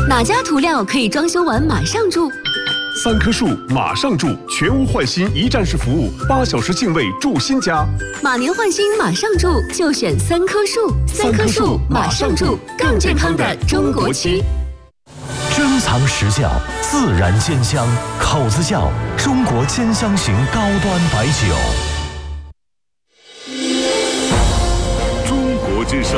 哪家涂料可以装修完马上住 ？3棵树马上住，全屋换新一站式服务，8小时净位住新家。 马年换新马上住，就选3棵树。3棵树马上住，更健康的中国区。 珍藏实窖，自然兼香，口子窖，中国兼香型高端白酒。 中国之声。